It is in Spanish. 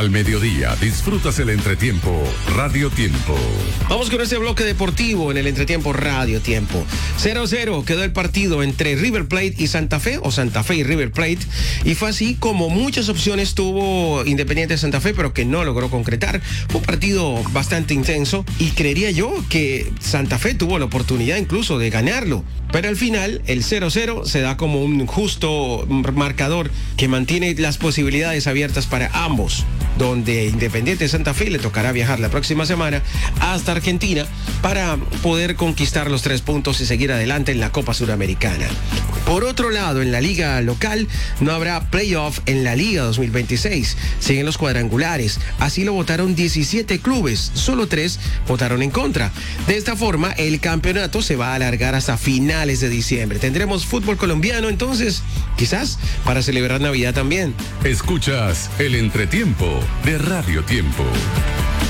Al mediodía disfrutas el entretiempo Radio Tiempo. Vamos con este bloque deportivo en el entretiempo Radio Tiempo. 0-0 quedó el partido entre River Plate y Santa Fe, o Santa Fe y River Plate, y fue así como muchas opciones tuvo Independiente Santa Fe, pero que no logró concretar. Fue un partido bastante intenso y creería yo que Santa Fe tuvo la oportunidad incluso de ganarlo. Pero al final, el 0-0 se da como un justo marcador que mantiene las posibilidades abiertas para ambos, donde Independiente Santa Fe le tocará viajar la próxima semana hasta Argentina para poder conquistar los 3 puntos y seguir adelante en la Copa Suramericana. Por otro lado, en la liga local no habrá playoff en la Liga 2026. Siguen los cuadrangulares. Así lo votaron 17 clubes. Solo 3 votaron en contra. De esta forma, el campeonato se va a alargar hasta finales de diciembre. Tendremos fútbol colombiano, entonces, quizás para celebrar Navidad también. Escuchas el entretiempo de Radio Tiempo.